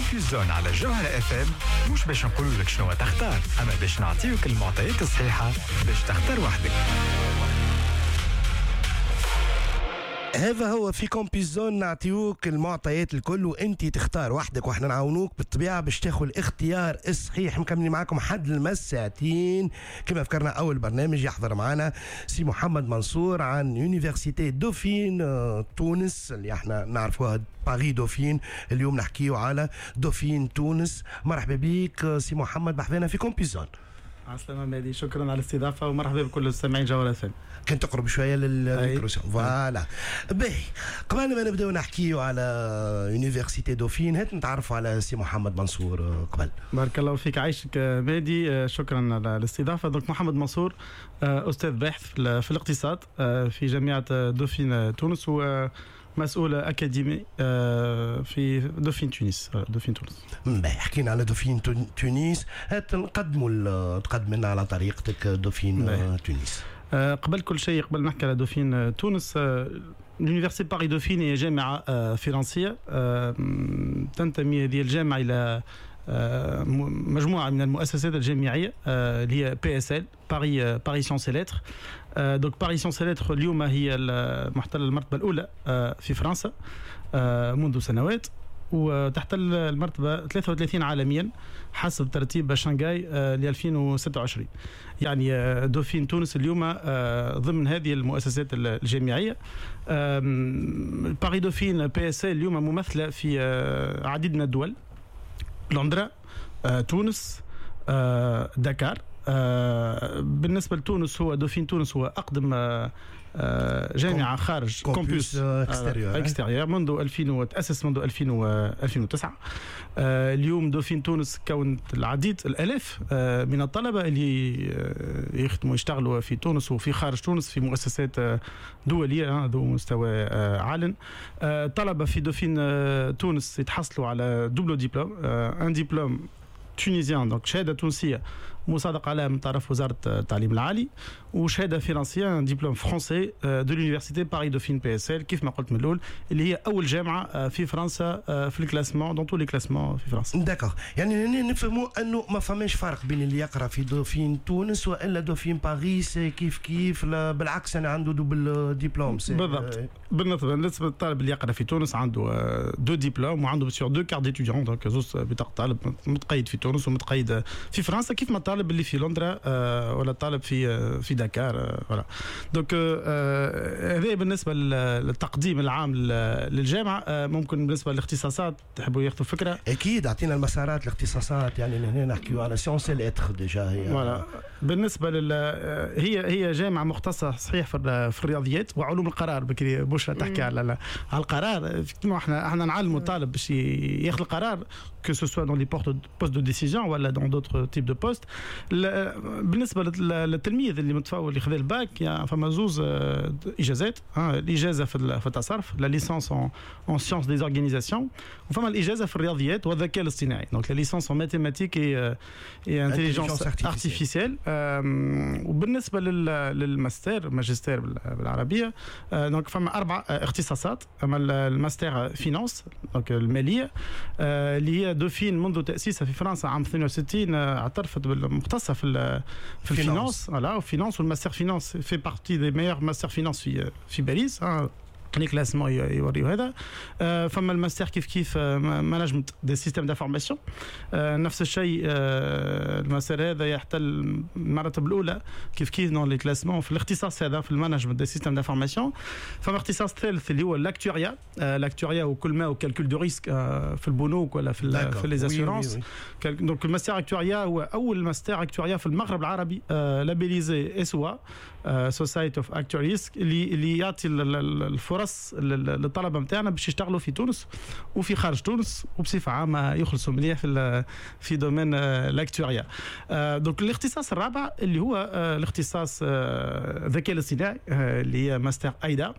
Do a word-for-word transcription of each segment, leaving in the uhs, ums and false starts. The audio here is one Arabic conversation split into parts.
كومبيوز زون على جوهرة اف ام مش باش نقولوا لك شنو تختار، اما باش نعطيوك المعطيات الصحيحة باش تختار وحدك. هذا هو في كومبيزون، نعطيوك المعطيات الكل وانت تختار وحدك، واحنا نعاونوك بالطبيعه باش تاخذ الاختيار الصحيح. مكملين معاكم حد المس ساعتين كما فكرنا. اول برنامج يحضر معنا سي محمد منصور عن يونيفرسيتي دوفين تونس اللي احنا نعرفوها باري دوفين. اليوم نحكيو على دوفين تونس. مرحبا بك سي محمد، بحثنا في كومبيزون. عسلامة مادي، شكرا على الاستضافة ومرحبا بكل السامعين جوهرة اف ام. كنت تقرب شويه للميكروفون. فوالا باهي، قبل ما نبداو نحكيو على يونيفرسيتي دوفين هات نتعرفوا على سي محمد منصور قبل. بارك الله فيك، عايشك مادي، شكرا على الاستضافة. دونك محمد منصور أستاذ باحث في الاقتصاد في جامعة دوفين تونس ومسؤول أكاديمي في دوفين تونس. دوفين تونس باهي، حكينا على دوفين تونس، هات نقدموا تقدم لنا على طريقتك دوفين تونس. قبل كل شيء، قبل نحكي على دوفين تونس، اليونيفرسيتي باري دوفين هي جامعة فرنسية تنتمي هذه الجامعة إلى مجموعة من المؤسسات الجامعية اللي هي بي اس ال باري باري سيونس ليتر. دونك باري سيونس ليتر اليوم هي محتل المرتبة الأولى في فرنسا منذ سنوات، وتحتل المرتبة ثلاثة وثلاثين عالميا حسب ترتيب شنغهاي ل ألفين وستة وعشرين. يعني دوفين تونس اليوم ضمن هذه المؤسسات الجامعية. باري دوفين بي اس اليوم ممثلة في عديد من الدول، لندن، تونس، دكار. بالنسبة لتونس، هو دوفين تونس هو أقدم جامعة خارج كومبوس اكستيريور منذ ألفين وتأسس منذ ألفين وتسعة. اليوم دوفين تونس كونت العديد الآلاف من الطلبة اللي يخدموا يشتغلوا في تونس وفي خارج تونس في مؤسسات دولية ذو مستوى عال. طلبة في دوفين تونس يتحصلوا على دوبلو ديبلوم، ان ديبلوم تونيزيان، دونك شهاده تونسيه مصادق عليها من طرف وزاره التعليم العالي، وشهاده فرنسيه دبلوم فرونسي دو لونيفرسيتي باري دوفين بي اس ال كيف ما قلت من الاول، اللي هي اول جامعه في فرنسا في الكلاسمون دون تو لي كلاسمون في فرنسا. داكور، يعني نفهموا انه ما فماش فرق بين اللي يقرا في دوفين تونس والا دوفين باريس كيف كيف، بالعكس انا عنده دوبل ديبلوم. بالضبط، بالنسبه للطالب اللي يقرا في تونس عنده دو ديبلوم وعنده بسيور دو كارت ديتوديون، دونك زوج بطاقه طالب متقيد في تونس ومتقيد في فرنسا كيف ما الطالب اللي في لندن ولا الطالب في في دكار. فوالا دونك هذا بالنسبه للتقديم العام للجامعه. ممكن بالنسبه للاختصاصات تحبوا ياخذوا فكره؟ اكيد، اعطينا المسارات الاختصاصات. يعني هنا نحكيو على سيونس ليتر ديجا هي. فوالا بالنسبه لل هي هي جامعه مختصه صحيح في في الرياضيات وعلوم القرار. بكري بشرى تحكي على على القرار. احنا احنا نعلموا الطالب باش ياخذ القرار que ce soit dans les postes de décision ولا dans d'autres types de postes. بالنسبه للتلميذ اللي متفوق اللي خذ الباك، يعني فما زوز اجازات. الاجازه في التصرف، لا ليسانس en sciences des organisations، وفما الاجازه في الرياضيات والذكاء الاصطناعي، donc la licence en mathématiques et et intelligence artificielle. وبالنسبه للماستر ماجستير بالعربيه، دونك فما اربع اختصاصات. اما الماستر فينانس دونك الماليه اللي هي دوفين منذ تأسيسها في فرنسا عام اثنين وستين اعترفت بالمختصة في في الفينانس. فوالا والفينانس والماستر فينانس في بارتي دي ميور ماستر فينانس في في باريس. لي كلاسمون يوريو هذا. فما الماستر كيف كيف مانجمنت دي سيستيم دانفورماسيون، نفس الشيء. الماستر هذا يحتل المرتبه الاولى كيف كيف دون لي كلاسمون في الاختصاص هذا في المانجمنت دي سيستيم دانفورماسيون. فما اختصاص ثالث اللي هو الاكتوريا. الاكتوريا وكل ما وكالكول دو ريسك في البنوك ولا في في لي زاسيورونس. دونك الماستر اكتوريا هو اول ماستر اكتوريا في المغرب العربي لابيليزي اسوا سوسايتي اوف اكتور ريسك، اللي اللي يعطي الفرص للطلبه نتاعنا باش يشتغلوا في تونس وفي خارج تونس وبصفه عامه يخلصوا مليح في في دومين الاكتوريا. دونك الاختصاص الرابع اللي هو الاختصاص الذكاء الاصطناعي اللي هي ماستر ايدا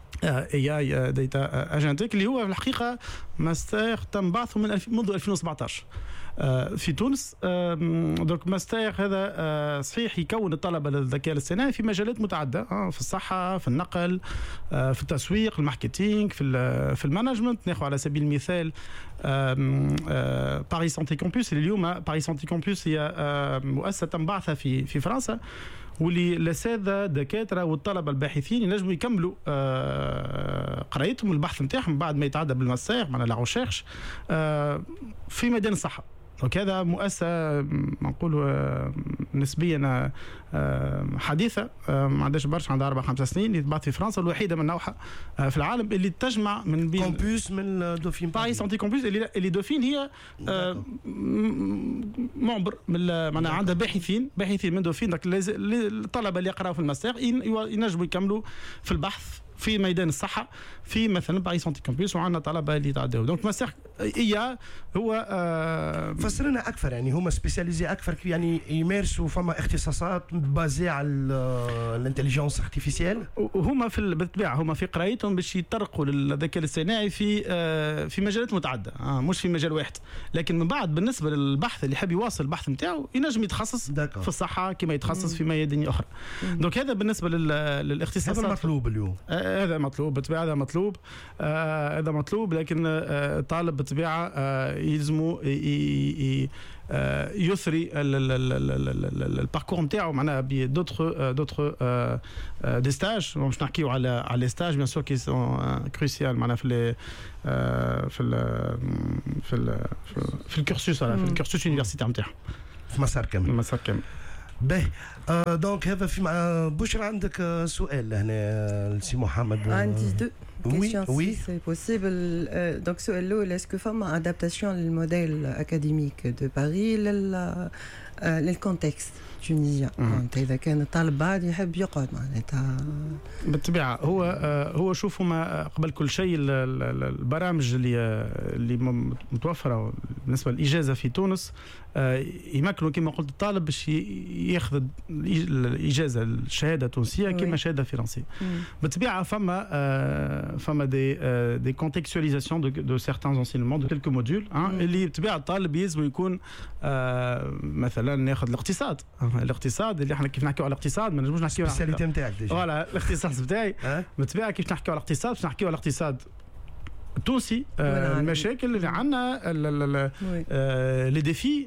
اي اي داتا اجنتيك، اللي هو في الحقيقه ماستر تم بعثه من منذ ألفين وسبعطاش. في تونس. دونك ماستر هذا صحيح يكون الطلبه للذكاء الاصطناعي في مجالات متعدده، في الصحه، في النقل، في التسويق، الماركتينغ، في في المانجمنت. ناخذ على سبيل المثال باريس سانتي كامبوس. اليوم باريس سانتي كامبوس هي مؤسسه بعثه في في فرنسا، واللي الاساتذه دكاتره والطلبه الباحثين ينجموا يكملوا قرايتهم البحث نتاعهم بعد ما يتعدى بالماستر معناها لا ريشيرش في ميدان الصحه. وكذا مؤسسه نقولوا نسبيا حديثه، ما عندهاش برشا، عندها اربع خمس سنين، اللي تبعث في فرنسا، الوحيده من نوعها في العالم اللي تجمع من بين كامبوس من دوفين باريس سانتي كامبوس. اللي اللي دوفين هي معبر من معناها عندها باحثين باحثين من دوفين. داك الطلبه اللي يقراوا في الماستر ينجموا يكملوا في البحث في ميدان الصحه في مثلا باريس سانتي كامبوس، وعندنا طلبه اللي تعدوا. دونك ماستر هي هو آه فسر لنا اكثر، يعني هما سبيسياليزي اكثر، يعني يمارسوا فما اختصاصات بازي على الانتليجنس ارتيفيسيال. هما في بالطبيعه هما في قرايتهم باش يطرقوا للذكاء الاصطناعي في آه في مجالات متعدده، آه مش في مجال واحد. لكن من بعد بالنسبه للبحث اللي حاب يواصل البحث نتاعو ينجم يتخصص داكو في الصحه كما يتخصص في ميادين اخرى. دونك هذا بالنسبه للاختصاصات. هذا مطلوب اليوم، آه هذا مطلوب بالطبيعه، هذا مطلوب آه هذا مطلوب. لكن الطالب آه بالطبيعه آه يلزموا يثري الباركور نتاعو معناها بدوتر دوتر دي ستاج. مش نحكيو على على لي ستاج بيان سور كي سون كروسيال معناها في ال في ال في ال في الكورسوس في الكورسوس يونيفرسيتي نتاعهم في مسار كامل. مسار كامل. باهي آه دونك هذا في مع بشرى. عندك سؤال هنا لسي محمد؟ عندي دو Oui, oui. C'est possible. Euh, donc, est-ce que femme adaptation du modèle académique de Paris le contexte tunisien. إذا كان الطالب بعد يحب يقعد معناتها بالطبيعة. هو هو شوفوا ما قبل كل شيء البرامج اللي اللي متوفرة بالنسبة للإجازة في تونس يمكنوا كما قلت الطالب باش ياخذ الإجازة الشهادة التونسية كما شهادة فرنسية. بالطبيعة فما فما دي دي كونتكستواليزاسيون دو سيغتان انسينمون دو كلكو موديول اللي بالطبيعة الطالب يلزم يكون مثلا ناخذ الاقتصاد. الاقتصاد اللي احنا كيف نحكيو على الاقتصاد ما نجموش نحكيو على السبيسياليتي نتاعك ديجا. فوالا الاختصاص بتاعي بالطبيعه كيف نحكيو على الاقتصاد باش نحكيو على الاقتصاد التونسي. آه المشاكل اللي عندنا لي ديفي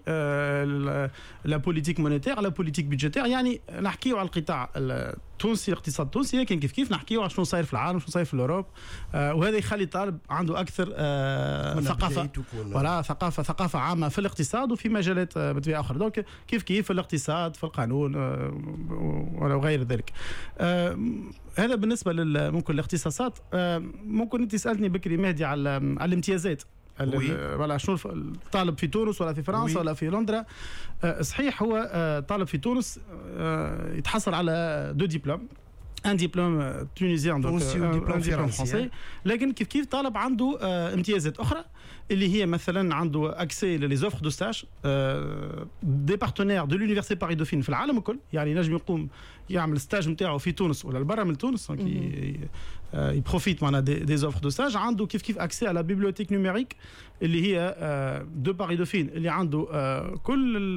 لا بوليتيك مونيتير لا بوليتيك بيدجيتير. يعني نحكيو على القطاع التونسي الاقتصاد التونسي لكن كيف كيف نحكيو على شنو صاير في العالم شنو صاير في اوروب. آه وهذا يخلي الطالب عنده اكثر آه ثقافه ولا ثقافه ثقافه عامه في الاقتصاد وفي مجالات آه بطبيعه اخرى. دونك كيف كيف في الاقتصاد في القانون آه وغير ذلك. آه هذا بالنسبه ممكن الاختصاصات. آه ممكن انت سالتني بكري مهدي على على الامتيازات ولا شنو الطالب في تونس ولا في فرنسا ولا في لندن. آه صحيح هو آه طالب في تونس آه يتحصل على دو ديبلوم ان ديبلوم تونيزيان دونك ان ديبلوم فرنسي. لكن كيف كيف طالب عنده آه امتيازات اخرى اللي هي مثلا عنده اكسي لي زوفر دو ستاج آه دي بارتنير دو لونيفرسيتي باريس دوفين في العالم الكل. يعني ينجم يقوم يعمل ستاج نتاعو في تونس ولا برا من تونس يبروفيت معنا دي زوفر دو ستاج. عنده كيف كيف اكسي على بيبليوتيك نوميريك اللي هي آه دو باريس دوفين اللي عنده آه كل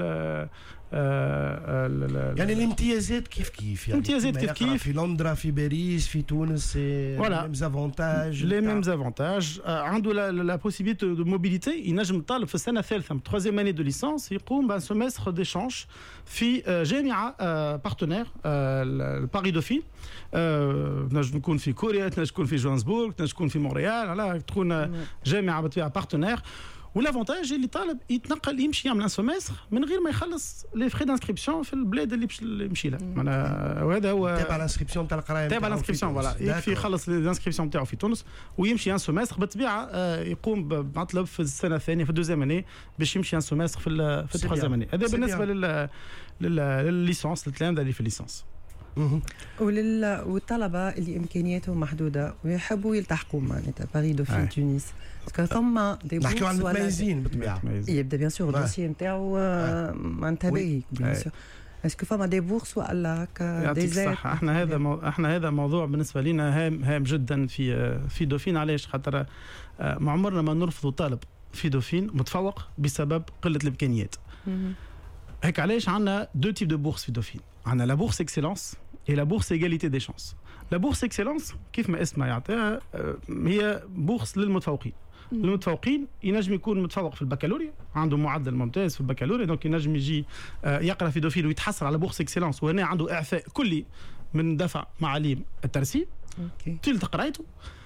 آه يعني الامتيازات كيف كيف يعني الامتيازات كيف كيف في لندن في باريس في تونس لي ميم افونتاج لي ميم افونتاج. عنده لا بوسيبيليتي دو موبيليتي. ينجم الطالب في السنه الثالثه من تخوازيام اني دو ليسانس يقوم بان سومستر ديشانج في جامعه بارتنير باريس دوفين. نجم نكون في كوريا نجم نكون في جوهانسبورغ نجم نكون في مونريال على تكون جامعه بالطبيعه بارتنير. والافونتاج اللي طالب يتنقل يمشي يعمل ان سومستر من غير ما يخلص لي فري دانسكريبسيون في البلاد اللي باش يمشي لها. معناها وهذا هو تابع الانسكريبسيون تاع القرايه تابع الانسكريبسيون فوالا يكفي يخلص الانسكريبسيون نتاعو في تونس ويمشي ان سومستر. بالطبيعه يقوم بمطلب في السنه الثانيه في الدوزيام اني باش يمشي ان سومستر في في التخوازيام اني. هذا بالنسبه لل للليسانس التلامذه اللي في الليسانس. ولل والطلبه اللي امكانياتهم محدوده ويحبوا يلتحقوا معناتها باريس دوفين تونس. ثم دي نحكيو عن المتميزين بالطبيعه. يبدا بيان سور الدوسي نتاعو معناتها باهي بيان سور. اسكو فما دي بورس ولا هكا دي زيت؟ صح. احنا هذا مو... احنا هذا موضوع بالنسبه لنا هام هام جدا في في دوفين. علاش؟ خاطر ما عمرنا ما نرفضوا طالب في دوفين متفوق بسبب قله الامكانيات. هيك علاش عندنا دو تيب دو بورس في دوفين، عندنا لا بورس اكسلونس et la bourse égalité des chances. La bourse excellence كيف ما اسمها يعطيها هي بورس للمتفوقين. المتفوقين ينجم يكون متفوق في البكالوريا، عنده معدل ممتاز في البكالوريا، دونك ينجم يجي يقرا في دوفين ويتحصل على بورس اكسلونس، وهنا عنده اعفاء كلي من دفع معاليم الترسيم طيلة قرايته.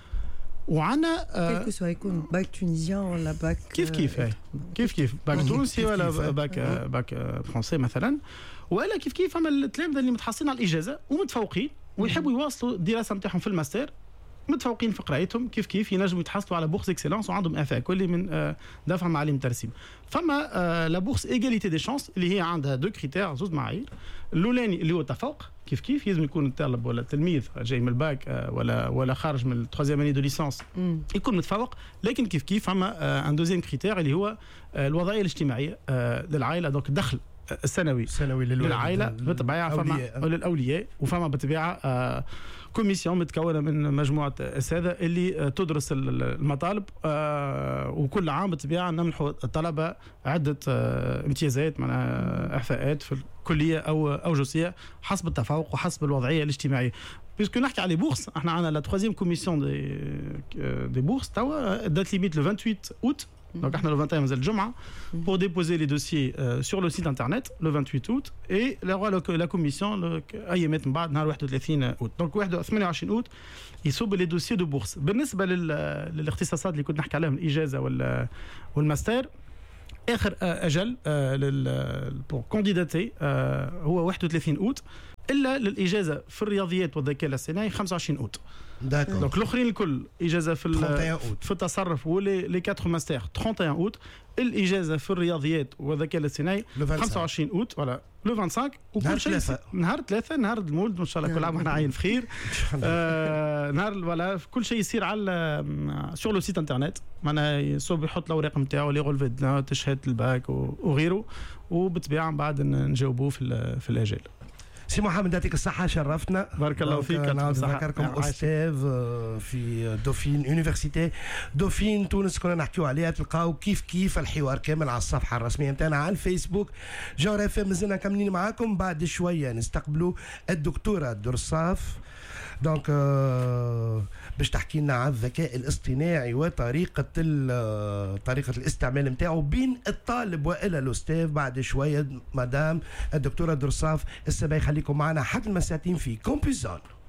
وعنا كيف سواء يكون باك تونيزيان ولا باك كيف كيف هاي كيف كيف باك تونسي ولا باك باك فرنسي مثلا، ولا كيف كيف فما التلامذه اللي متحصلين على الاجازه ومتفوقين ويحبوا يواصلوا الدراسه نتاعهم في الماستر، متفوقين في قرايتهم، كيف كيف ينجموا يتحصلوا على بورس اكسلونس وعندهم اعفاء كلي من دفع معاليم الترسيم. فما لا بورس ايغاليتي دي شانس اللي هي عندها دو كريتير، زوج معايير. الاولاني اللي هو التفوق، كيف كيف يلزم يكون الطالب ولا التلميذ جاي من الباك ولا ولا خارج من التروازيام اني دو ليسانس يكون متفوق، لكن كيف كيف فما ان دوزيام كريتير اللي هو الوضعيه الاجتماعيه للعائله، دونك الدخل السنوي السنوي للعائله بالطبيعه، فما للاولياء، وفما بالطبيعه آه كوميسيون متكونه من مجموعه اساتذه اللي آه تدرس المطالب، آه وكل عام بالطبيعه نمنحوا الطلبه عده آه امتيازات، معناها اعفاءات في الكليه او او جزئيه حسب التفوق وحسب الوضعيه الاجتماعيه. بيسكو نحكي على بورس، احنا عندنا لا تروازيام كوميسيون دي دي بورس توا دات ليميت لو ثمانية وعشرين اوت. Donc, on a le vingt et un مازال الجمعة pour déposer les dossiers euh, sur le site internet le vingt-huit août et la, la commission أيامات من بعد نهار واحد وثلاثين août. Donc ثمانية وعشرين août يصوب les dossiers de bourse. بالنسبة للاختصاصات اللي كنت نحكي عليهم الإجازة وال والماستر، آخر أجل pour candidater هو واحد وثلاثين août، إلا للإجازة في الرياضيات والذكاء الاصطناعي خمسة وعشرين août. دونك الاخرين الكل اجازه في في التصرف ولي لي كاتر ماستر واحد وثلاثين اوت، الاجازه في الرياضيات والذكاء الاصطناعي خمسة وعشرين اوت، ولا لو خمسة وعشرين، وكل شيء نهار ثلاثة نهار المولد ان شاء الله كل عام واحنا عاين بخير. آه نهار ولا كل شيء يصير على سور لو سيت انترنت، معناها يصوب يحط الاوراق نتاعو لي غولفي شهاده الباك وغيره، وبالطبيعه من بعد نجاوبوه في في الاجال. سي محمد يعطيك الصحة، شرفتنا. بارك الله فيك. نذكركم أستاذ في دوفين يونيفرسيتي دوفين تونس، كنا نحكيو عليها، تلقاو كيف كيف الحوار كامل على الصفحة الرسمية نتاعنا على الفيسبوك جوهر اف ام. مازلنا كاملين معاكم، بعد شوية نستقبلوا الدكتورة درصاف دونك آه باش تحكي لنا على الذكاء الاصطناعي وطريقة طريقة الاستعمال نتاعو بين الطالب والى الاستاذ. بعد شوية مدام الدكتورة درصاف السباي، خليكم معنا حتى المساتين في كومبيزون.